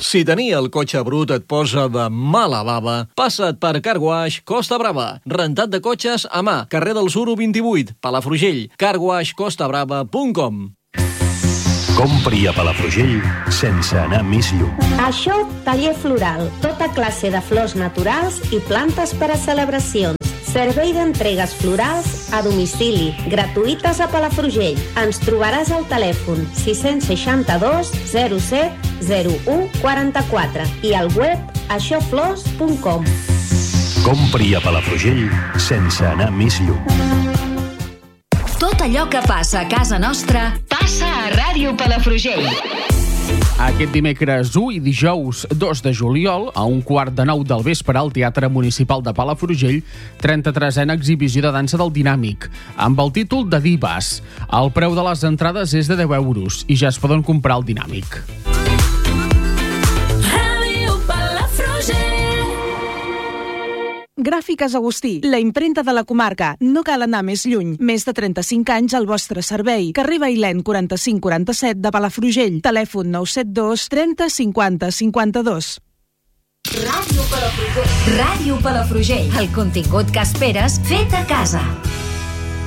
Si tenir el cotxe brut et posa de mala bava, passa't per Car Wash Costa Brava. Rentat de cotxes a mà, carrer del Suro 28, Palafrugell. carwashcostabrava.com. Compri a Palafrugell sense anar més lluny. Això, taller floral, tota classe de flors naturals i plantes per a celebracions. Servei d'entregues florals a domicili, gratuïtes a Palafrugell. Ens trobaràs al telèfon 662 07 01 44 i al web aixoflors.com. Compri a Palafrugell sense anar més lluny. Tot allò que passa a casa nostra passa a Ràdio Palafrugell. Aquest dimecres 1 i dijous 2 de juliol, a 8:45 del vespre, al Teatre Municipal de Palafrugell, 33a exhibició de dansa del Dinàmic, amb el títol de Divas. El preu de les entrades és de 10 euros i ja es poden comprar al Dinàmic. Gràfiques Agustí, la imprenta de la comarca. No cal anar més lluny. Més de 35 anys al vostre servei. Carrer Bailèn 4547 de Palafrugell. Telèfon 972 30 50 52. Ràdio Palafrugell. El contingut que esperes fet a casa.